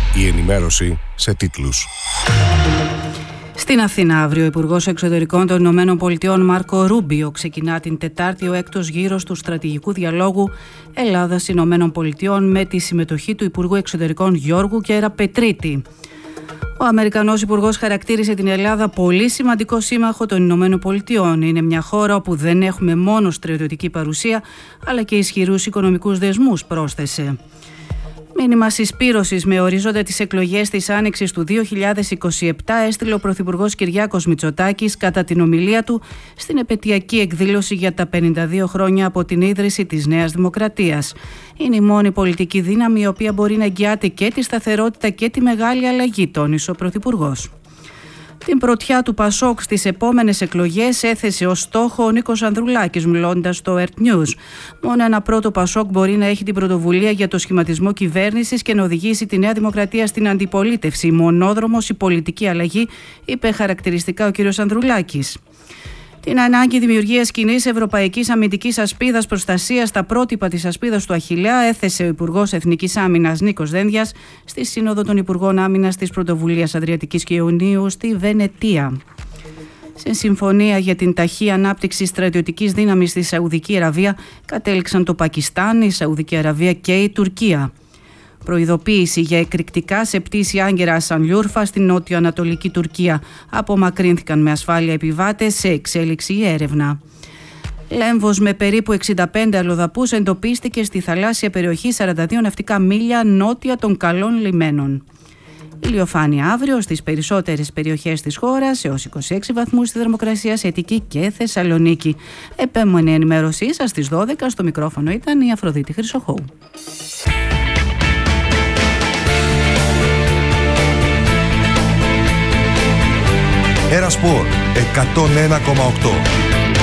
Η ενημέρωση σε τίτλους. Στην Αθήνα, αύριο, ο Υπουργός Εξωτερικών των Ηνωμένων Πολιτειών Μάρκο Ρούμπιο ξεκινά την Τετάρτη ο έκτος γύρος του στρατηγικού διαλόγου Ελλάδας-Ηνωμένων Πολιτειών με τη συμμετοχή του Υπουργού Εξωτερικών Γιώργου Κέρα-Πετρίτη. Ο Αμερικανός Υπουργός χαρακτήρισε την Ελλάδα πολύ σημαντικό σύμμαχο των Ηνωμένων Πολιτειών. Είναι μια χώρα όπου δεν έχουμε μόνο στρατιωτική παρουσία, αλλά και ισχυρούς οικονομικούς δεσμούς, πρόσθεσε. Μήνυμα συσπήρωσης με ορίζοντα τις εκλογές της Άνοιξης του 2027 έστειλε ο Πρωθυπουργός Κυριάκος Μητσοτάκης κατά την ομιλία του στην επετειακή εκδήλωση για τα 52 χρόνια από την ίδρυση της Νέας Δημοκρατίας. Είναι η μόνη πολιτική δύναμη η οποία μπορεί να εγγυάται και τη σταθερότητα και τη μεγάλη αλλαγή, τόνισε ο Πρωθυπουργός. Την πρωτιά του Πασόκ στις επόμενες εκλογές έθεσε ως στόχο ο Νίκος Ανδρουλάκης, μιλώντας στο ERT News. Μόνο ένα πρώτο Πασόκ μπορεί να έχει την πρωτοβουλία για το σχηματισμό κυβέρνησης και να οδηγήσει τη Νέα Δημοκρατία στην αντιπολίτευση. Μονόδρομος η πολιτική αλλαγή, είπε χαρακτηριστικά ο κ. Ανδρουλάκης. Την ανάγκη δημιουργίας κοινής ευρωπαϊκής αμυντικής ασπίδας προστασίας στα πρότυπα της ασπίδας του Αχιλλέα έθεσε ο Υπουργός Εθνικής Άμυνας Νίκος Δένδιας στη Σύνοδο των Υπουργών Άμυνας της Πρωτοβουλίας Αδριατικής και Ιουνίου στη Βενετία. Σε συμφωνία για την ταχύ ανάπτυξη στρατιωτικής δύναμης στη Σαουδική Αραβία κατέληξαν το Πακιστάν, η Σαουδική Αραβία και η Τουρκία. Προειδοποίηση για εκρηκτικά σε πτήση Άγκερα Σανλιούρφα στην νότιο-ανατολική Τουρκία. Απομακρύνθηκαν με ασφάλεια επιβάτες, σε εξέλιξη η έρευνα. Λέμβος με περίπου 65 αλλοδαπούς εντοπίστηκε στη θαλάσσια περιοχή 42 ναυτικά μίλια νότια των καλών λιμένων. Ηλιοφάνεια αύριο στις περισσότερες περιοχές της χώρας, έως 26 βαθμούς στη θερμοκρασία σε Αττική και Θεσσαλονίκη. Επέμενη ενημέρωσή σας στις 12, στο μικρόφωνο ήταν η Αφροδίτη Χρυσοχώου. Era Sport 101,8.